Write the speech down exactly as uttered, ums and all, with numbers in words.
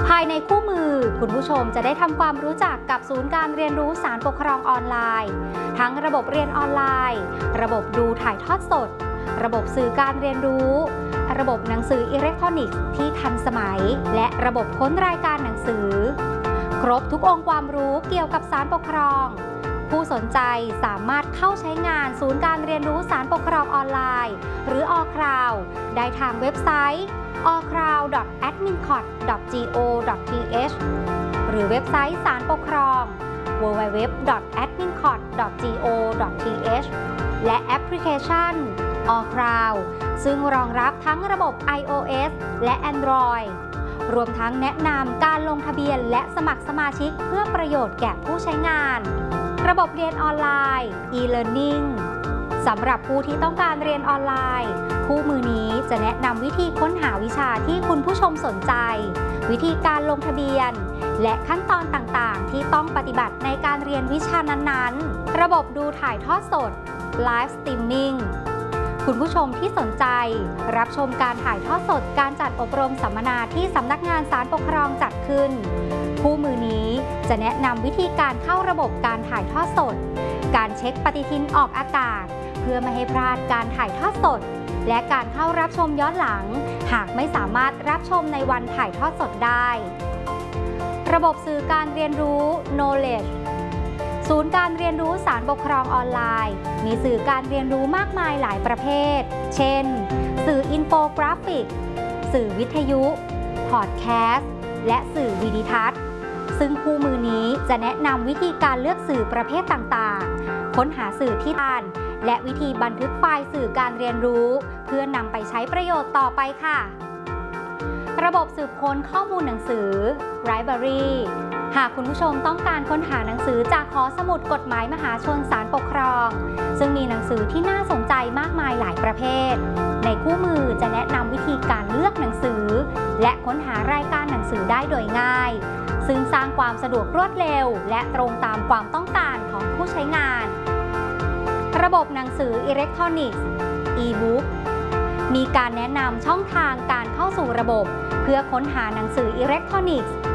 ภายในคู่มือคุณผู้ชมจะได้ทำความรู้จักกับศูนย์การเรียนรู้ศาลปกครองออนไลน์ทั้งระบบเรียนออนไลน์ระบบดูถ่ายทอดสดระบบสื่อการเรียนรู้ระบบหนังสืออิเล็กทรอนิกส์ที่ทันสมัยและระบบค้นรายการหนังสือครบทุกองค์ความรู้เกี่ยวกับศาลปกครองผู้สนใจสามารถเข้าใช้งานศูนย์การเรียนรู้ศาลปกครองออนไลน์หรือ อ คราว ได้ทางเว็บไซต์ อ คราว ดอท แอดมินคอร์ด ดอท จี โอ ดอท ที เอช หรือเว็บไซต์ศาลปกครอง ดับเบิลยู ดับเบิลยู ดับเบิลยู ดอท แอดมินคอร์ด ดอท จี โอ ดอท ที เอช และแอปพลิเคชัน อ คราว ซึ่งรองรับทั้งระบบ ไอ โอ เอส และ Android รวมทั้งแนะนำการลงทะเบียนและสมัครสมาชิกเพื่อประโยชน์แก่ผู้ใช้งานระบบเรียนออนไลน์ e-learning สำหรับผู้ที่ต้องการเรียนออนไลน์คู่มือนี้จะแนะนำวิธีค้นหาวิชาที่คุณผู้ชมสนใจวิธีการลงทะเบียนและขั้นตอนต่างๆที่ต้องปฏิบัติในการเรียนวิชานั้นๆระบบดูถ่ายทอดสด Live Streaming คุณผู้ชมที่สนใจรับชมการถ่ายทอดสดการจัดอบรมสัมมนาที่สำนักงานศาลปกครองจัดขึ้นคู่มือนี้จะแนะนำวิธีการเข้าระบบการถ่ายทอดสดการเช็คปฏิทินออกอากาศเพื่อไม่ให้พลาดการถ่ายทอดสดและการเข้ารับชมย้อนหลังหากไม่สามารถรับชมในวันถ่ายทอดสดได้ระบบสื่อการเรียนรู้ Knowledge ศูนย์การเรียนรู้ศาลปกครองออนไลน์มีสื่อการเรียนรู้มากมายหลายประเภทเช่นสื่ออินโฟกราฟิกสื่อวิทยุพอดแคสต์และสื่อวิดีทัศน์ซึ่งคู่มือนี้จะแนะนำวิธีการเลือกสื่อประเภทต่างๆค้นหาสื่อที่อ่านและวิธีบันทึกไฟล์สื่อการเรียนรู้เพื่อนำไปใช้ประโยชน์ต่อไปค่ะระบบสืบค้นข้อมูลหนังสือ Library หากคุณผู้ชมต้องการค้นหาหนังสือจากหอสมุดกฎหมายมหาชนศาลปกครองซึ่งมีหนังสือที่น่าสนใจมากมายหลายประเภทในคู่มือจะแนะนำวิธีการเลือกหนังสือและค้นหารายการหนังสือได้โดยง่ายซึ่งสร้างความสะดวกรวดเร็วและตรงตามความต้องการของผู้ใช้งานระบบหนังสืออิเล็กทรอนิกส์ e-book มีการแนะนำช่องทางการเข้าสู่ระบบเพื่อค้นหาหนังสืออิเล็กทรอนิกส์